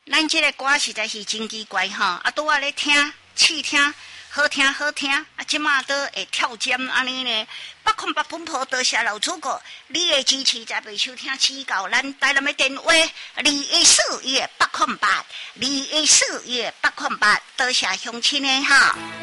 咱这个歌实在是真奇怪哈，啊，拄仔咧听，试听，好听好听，啊，即马都会跳针安尼呢。808本铺多谢老主顾，你的支持才袂收听指教。咱台南的电话214-808，214-808，多谢乡亲的哈。